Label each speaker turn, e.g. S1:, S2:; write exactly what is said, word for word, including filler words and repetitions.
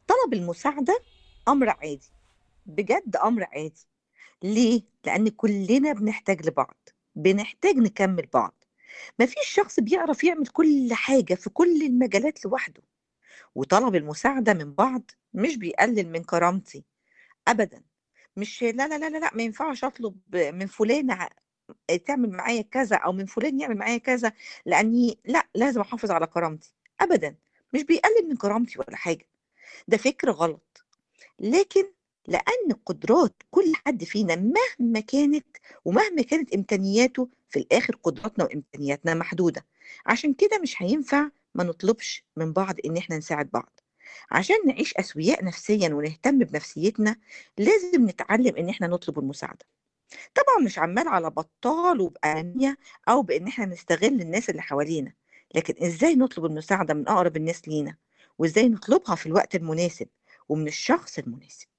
S1: طلب المساعدة أمر عادي، بجد أمر عادي. ليه؟ لأن كلنا بنحتاج لبعض، بنحتاج نكمل بعض. مفيش شخص بيعرف يعمل كل حاجة في كل المجالات لوحده. وطلب المساعدة من بعض مش بيقلل من كرامتي أبدا. مش لا لا لا لا لا، ما ينفعش أطلب من فلانة ع- تعمل معايا كذا أو من فلان يعمل معايا كذا، لأني لا، لازم أحافظ على كرامتي أبدا. مش بيقلل من كرامتي ولا حاجة، ده فكر غلط. لكن لأن قدرات كل حد فينا مهما كانت ومهما كانت إمكانياته، في الآخر قدراتنا وإمكانياتنا محدودة. عشان كده مش هينفع ما نطلبش من بعض إن إحنا نساعد بعض. عشان نعيش أسوياء نفسيا ونهتم بنفسيتنا، لازم نتعلم إن إحنا نطلب المساعدة. طبعا مش عمال على بطال وبأنانية أو بإن إحنا نستغل الناس اللي حوالينا، لكن إزاي نطلب المساعدة من أقرب الناس لينا، وإزاي نطلبها في الوقت المناسب ومن الشخص المناسب.